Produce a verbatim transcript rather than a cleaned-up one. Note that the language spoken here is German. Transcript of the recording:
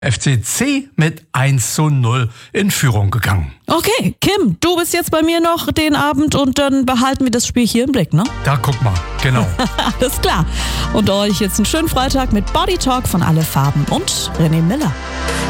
F C C mit eins zu null in Führung gegangen. Okay, Kim, du bist jetzt bei mir noch den Abend und dann behalten wir das Spiel hier im Blick, ne? Da guck mal, genau. Alles klar. Und euch jetzt einen schönen Freitag mit Body Talk von Alle Farben und René Miller.